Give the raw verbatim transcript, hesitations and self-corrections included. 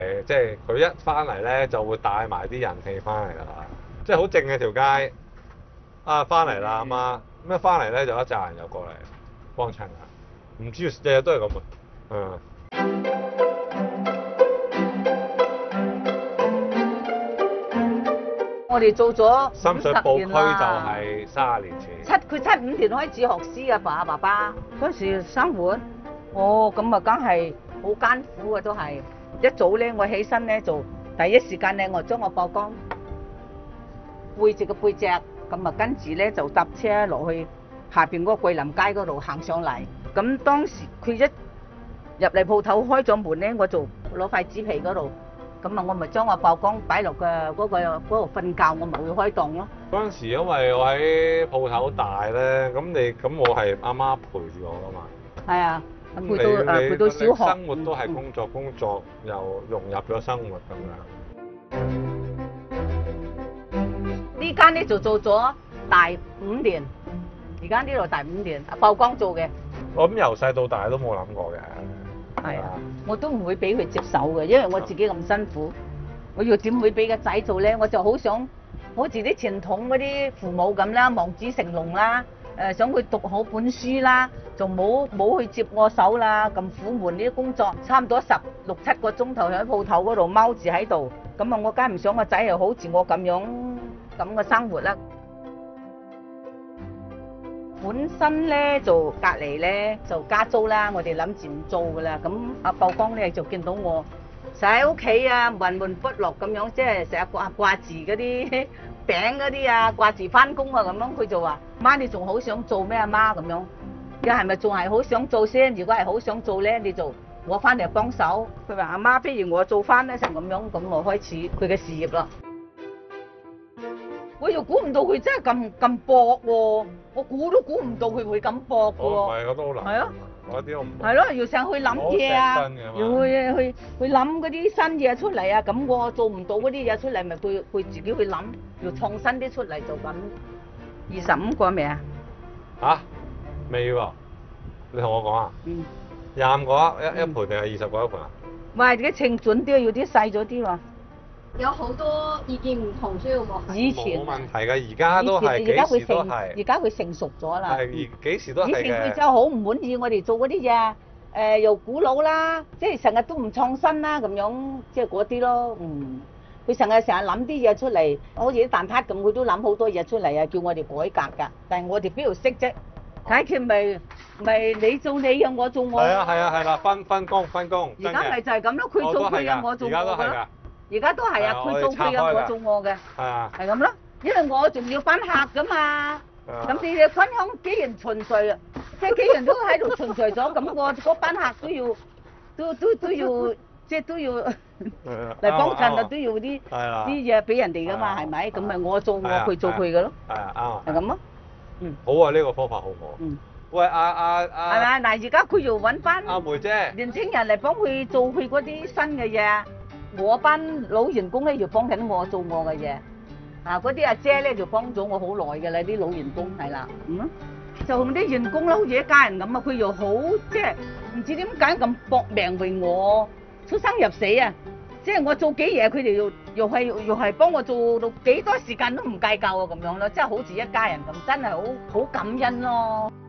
誒，即係佢一翻嚟咧就會帶埋啲人氣翻嚟㗎啦，即係好靜嘅條街。啊，翻嚟啦阿媽，咁一翻嚟咧就一紮人又過嚟幫襯啊，唔知日日都係咁啊，嗯。 我哋做咗深水埗區就係三十年前。 七佢七五年開始學師啊，爸爸爸嗰時生活，哦咁啊，梗係好艱苦啊，都係一早咧，我起身咧就第一時間咧，我將我曝光背住個背脊，咁啊跟住咧就搭車落去下邊嗰個桂林街嗰度行上嚟。咁當時佢一入嚟鋪頭開咗門咧，我就攞塊紙皮嗰度。咁啊，我咪將我曝光擺落嘅嗰個嗰度瞓覺，我咪會開檔咯。 嗰陣時因為我喺鋪頭大咧，咁你咁我係阿媽陪住我噶嘛。 係啊，陪咁到誒陪到小學。 生活都係工作，工作又融入咗生活咁樣。 呢間咧就做咗大五年，而家呢度大五年，曝光做嘅。 我諗由細到大都冇諗過嘅。 係啊，我都唔會俾佢接手嘅，因為我自己咁辛苦，我要點會俾個仔做咧？我就好想好似啲傳統嗰啲父母咁啦，望子成龍啦，誒想佢讀好本書啦，就冇冇去接我手啦，咁苦悶呢啲工作，差唔多十六七個鐘頭喺鋪頭嗰度踎住喺度，咁啊我梗係唔想個仔又好似我咁樣咁嘅生活啦。本身咧就隔離咧就加租啦，我哋諗住唔做噶啦。咁阿曝光咧就見到我成日喺屋企啊，悶悶不樂咁樣，即係成日掛掛住嗰啲餅嗰啲啊，掛住翻工啊咁樣，佢就話：媽，你仲好想做咩啊媽咁樣？你係咪仲係好想做先？如果係好想做咧，你就我翻嚟幫手。佢話：阿媽，不如我做翻咧，就咁樣，咁我開始佢嘅事業啦。我又估唔到佢真係咁咁搏喎，我估都估唔到佢會咁搏喎。 唔係，我都好難。 係啊， 我啲我唔。 係咯，要上去諗嘢啊，要去去去諗嗰啲新嘢出嚟啊。咁我做唔到嗰啲嘢出嚟，咪佢佢自己去諗，要創新啲出嚟就咁。二十五個未啊？ 嚇？未喎？你同我講啊？ 嗯。 廿五個一一盤定係二十個一盤啊？ 唔係，啲稱準啲，要啲細咗啲喎。 有好多意見唔同，需要磨合。 以前冇問題㗎，而家都係幾時都係。 而家佢成熟咗啦。 係，而幾時都係嘅。 以前佢就好唔滿意我哋做嗰啲嘢，誒又古老啦，即係成日都唔創新啦，咁樣即係嗰啲咯。嗯，佢成日成日諗啲嘢出嚟，好似啲蛋撻咁，佢都諗好多嘢出嚟啊，叫我哋改革㗎。但係我哋邊度識啫？解決咪咪你做你嘅，我做我。 係啊係啊係啦，分分工分工。 而家咪就係咁咯，佢做佢嘅，我做我嘅。而家都係啊，佢做佢嘅，我做我嘅，係啊，係咁咯。因為我仲要返客噶嘛，咁你哋分享既然存在啊，即係既然都喺度存在咗，咁我嗰班客都要，都都都要，即係都要嚟幫襯啊，都要啲啲嘢俾人哋噶嘛，係咪？咁咪我做我，佢做佢嘅咯。係啊，啱。係咁咯。嗯。 好啊，呢個方法好好。嗯。喂，阿阿阿。係咪？嗱，而家佢要揾翻阿梅姐年青人嚟幫佢做佢嗰啲新嘅嘢。我班老員工咧要幫緊我做我嘅嘢，啊嗰啲阿姐咧就幫咗我好耐嘅啦，啲老員工係啦，嗯，就同啲員工啦好似一家人咁啊，佢又好即係唔知點解咁搏命為我出生入死啊，即係我做幾嘢佢哋又又係又係幫我做到幾多時間都唔計較啊咁樣咯，即係好似一家人咁，真係好好感恩咯。